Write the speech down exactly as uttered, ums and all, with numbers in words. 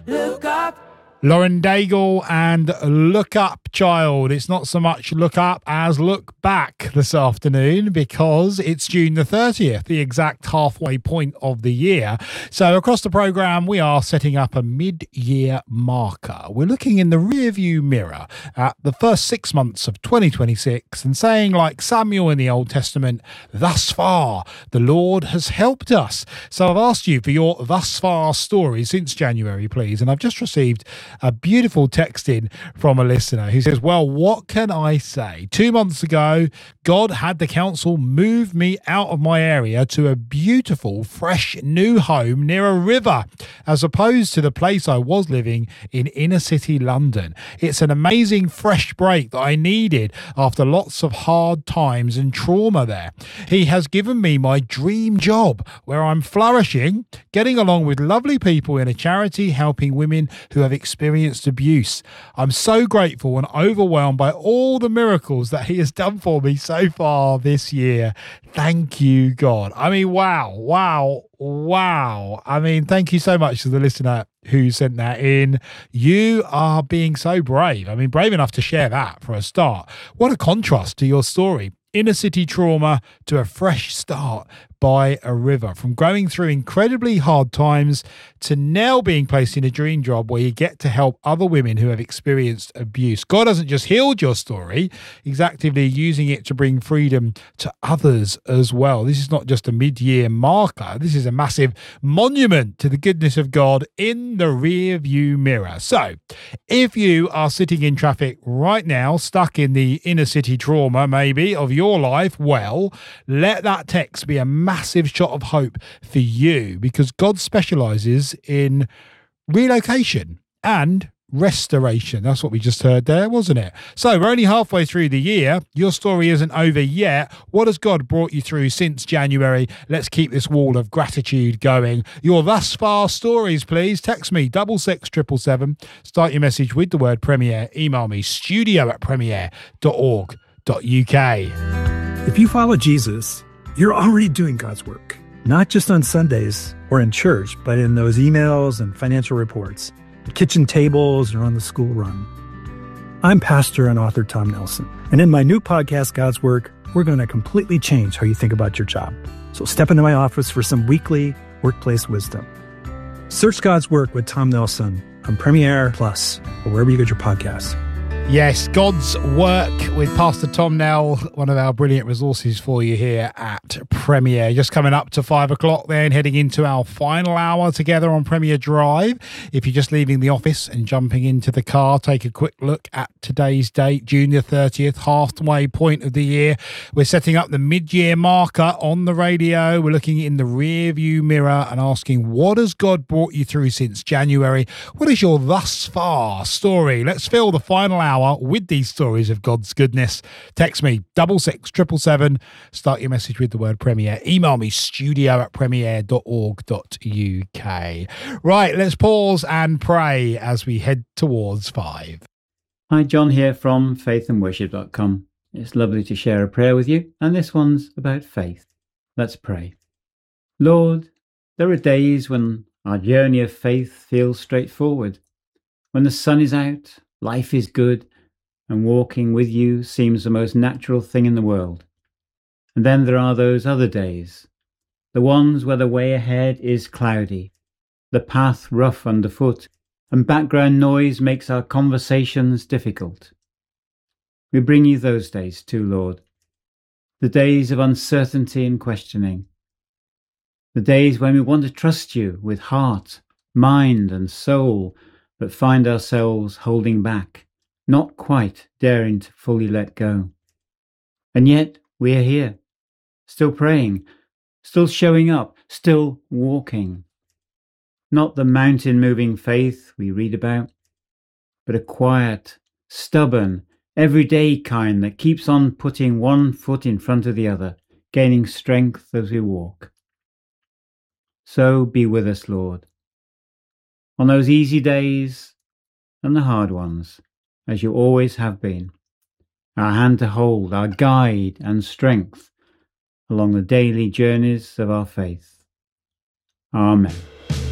Look up. Lauren Daigle and Look Up, Child. It's not so much look up as look back this afternoon because it's June the thirtieth, the exact halfway point of the year. So across the programme, we are setting up a mid-year marker. We're looking in the rearview mirror at the first six months of twenty twenty-six and saying, like Samuel in the Old Testament, thus far, the Lord has helped us. So I've asked you for your thus far story since January, please. And I've just received a beautiful text in from a listener who says, well, what can I say? Two months ago, God had the council move me out of my area to a beautiful, fresh, new home near a river, as opposed to the place I was living in inner city London. It's an amazing fresh break that I needed after lots of hard times and trauma there. He has given me my dream job where I'm flourishing, getting along with lovely people in a charity helping women who have experienced experienced abuse. I'm so grateful and overwhelmed by all the miracles that he has done for me so far this year. Thank you, God. I mean, wow, wow, wow. I mean, thank you so much to the listener who sent that in. You are being so brave. I mean, brave enough to share that for a start. What a contrast to your story. Inner city trauma to a fresh start by a river, from going through incredibly hard times to now being placed in a dream job where you get to help other women who have experienced abuse. God hasn't just healed your story, he's actively using it to bring freedom to others as well. This is not just a mid-year marker. This is a massive monument to the goodness of God in the rear view mirror. So if you are sitting in traffic right now, stuck in the inner city trauma maybe of your life, well, let that text be a massive shot of hope for you, because God specializes in relocation and restoration. That's what we just heard there, wasn't it? So we're only halfway through the year. Your story isn't over yet. What has God brought you through since January? Let's keep this wall of gratitude going. Your thus far stories, please. Text me double six triple seven. Start your message with the word Premiere. Email me studio at premiere dot org dot uk. If you follow Jesus, you're already doing God's work, not just on Sundays or in church, but in those emails and financial reports, the kitchen tables, or on the school run. I'm pastor and author Tom Nelson, and in my new podcast, God's Work, we're going to completely change how you think about your job. So step into my office for some weekly workplace wisdom. Search God's Work with Tom Nelson on Premiere Plus or wherever you get your podcasts. Yes, God's Work with Pastor Tom Nell, one of our brilliant resources for you here at Premiere. Just coming up to five o'clock then, heading into our final hour together on Premiere Drive. If you're just leaving the office and jumping into the car, take a quick look at today's date, June the thirtieth, halfway point of the year. We're setting up the mid-year marker on the radio. We're looking in the rear view mirror and asking, what has God brought you through since January? What is your thus far story? Let's fill the final hour with these stories of God's goodness. Text me double six triple seven. Start your message with the word Premiere. Email me studio at premiere dot org dot uk. Right, let's pause and pray as we head towards five. Hi, John here from faith and worship dot com. It's lovely to share a prayer with you, and this one's about faith. Let's pray. Lord, there are days when our journey of faith feels straightforward. When the sun is out, life is good, and walking with you seems the most natural thing in the world. And then there are those other days, the ones where the way ahead is cloudy, the path rough underfoot, and background noise makes our conversations difficult. We bring you those days too, Lord, the days of uncertainty and questioning, the days when we want to trust you with heart, mind, and soul, but find ourselves holding back, not quite daring to fully let go. And yet we are here, still praying, still showing up, still walking. Not the mountain-moving faith we read about, but a quiet, stubborn, everyday kind that keeps on putting one foot in front of the other, gaining strength as we walk. So be with us, Lord, on those easy days and the hard ones, as you always have been, our hand to hold, our guide and strength along the daily journeys of our faith. Amen.